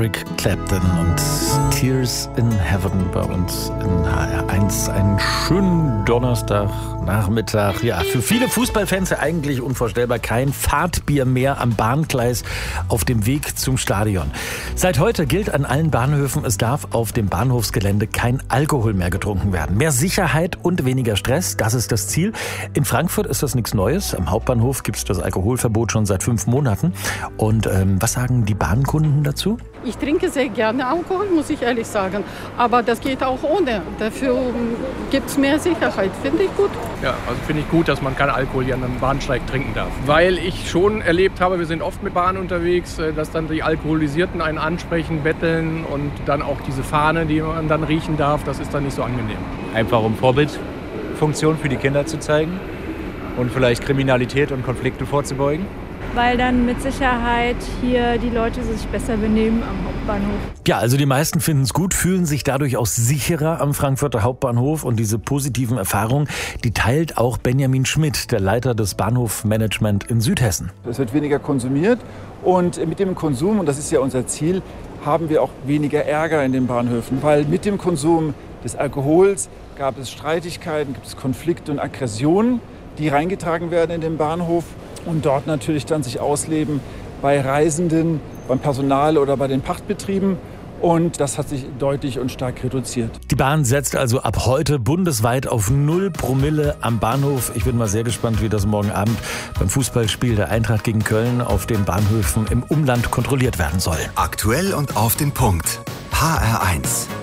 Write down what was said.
Eric Clapton und Tears in Heaven bei uns in HR1. Einen schönen Donnerstagnachmittag. Ja, für viele Fußballfans ja eigentlich unvorstellbar, kein Fahrtbier mehr am Bahngleis auf dem Weg zum Stadion. Seit heute gilt an allen Bahnhöfen, es darf auf dem Bahnhofsgelände kein Alkohol mehr getrunken werden. Mehr Sicherheit und weniger Stress, das ist das Ziel. In Frankfurt ist das nichts Neues. Am Hauptbahnhof gibt es das Alkoholverbot schon seit 5 Monaten. Und was sagen die Bahnkunden dazu? Ich trinke sehr gerne Alkohol, muss ich ehrlich sagen. Aber das geht auch ohne. Dafür gibt es mehr Sicherheit. Finde ich gut. Ja, also finde ich gut, dass man keinen Alkohol hier an einem Bahnsteig trinken darf. Weil ich schon erlebt habe, wir sind oft mit Bahn unterwegs, dass dann die Alkoholisierten einen ansprechen, betteln und dann auch diese Fahne, die man dann riechen darf, das ist dann nicht so angenehm. Einfach um Vorbildfunktion für die Kinder zu zeigen und vielleicht Kriminalität und Konflikte vorzubeugen. Weil dann mit Sicherheit hier die Leute sich besser benehmen am Hauptbahnhof. Ja, also die meisten finden es gut, fühlen sich dadurch auch sicherer am Frankfurter Hauptbahnhof. Und diese positiven Erfahrungen, die teilt auch Benjamin Schmidt, der Leiter des Bahnhofmanagement in Südhessen. Es wird weniger konsumiert und mit dem Konsum, und das ist ja unser Ziel, haben wir auch weniger Ärger in den Bahnhöfen. Weil mit dem Konsum des Alkohols gab es Streitigkeiten, gibt es Konflikte und Aggressionen, die reingetragen werden in den Bahnhof. Und dort natürlich dann sich ausleben bei Reisenden, beim Personal oder bei den Pachtbetrieben. Und das hat sich deutlich und stark reduziert. Die Bahn setzt also ab heute bundesweit auf 0 Promille am Bahnhof. Ich bin mal sehr gespannt, wie das morgen Abend beim Fußballspiel der Eintracht gegen Köln auf den Bahnhöfen im Umland kontrolliert werden soll. Aktuell und auf den Punkt. HR1.